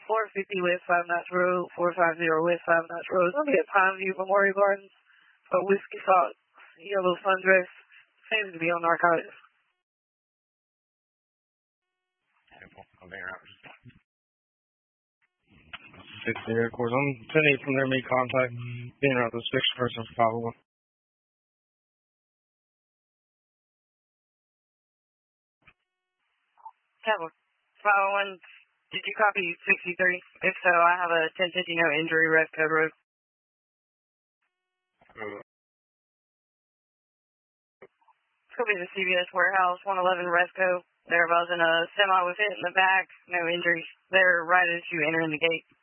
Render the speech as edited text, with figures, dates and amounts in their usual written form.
450 West 5 Knots Road, 450 West 5 Knots Road. It's going to be at Pineview Memorial Gardens. A Whiskey Fox yellow sundress seems to be on narcotics. I'll be around. 60 Air Force. I'm 10-8 from there, make contact. Being around the 6th person for 501. Tower 501, did you copy 63? If so, I have a 1050 no injury, Red Code Road. Could be the CVS warehouse, 111 Resco. There was in a semi with hit in the back, no injuries. They're right as you enter in the gate.